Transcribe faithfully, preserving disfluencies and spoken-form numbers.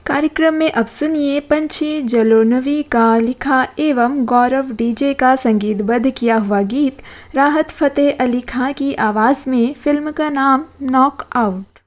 कार्यक्रम में अब सुनिए पंछी जलोनवी का लिखा एवं गौरव डीजे का संगीतबद्ध किया हुआ गीत राहत फ़तेह अली खां की आवाज़ में। फिल्म का नाम नॉक आउट।